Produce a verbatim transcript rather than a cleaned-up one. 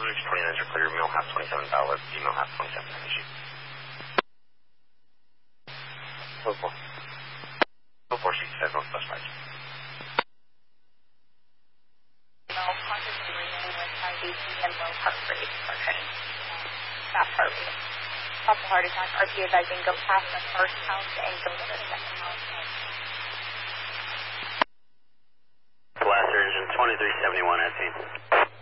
Route twenty-nines are clear, Millhouse twenty-seven valid, B Millhouse twenty-seven issue. four four. four four six seven Northwest right. No, consciously remaining with high B P and low heart rate, heart rate, fast heart rate. Possible heart attack, R P advising go past the first house and go to the second house. Blaster engine twenty-three seventy-one at scene.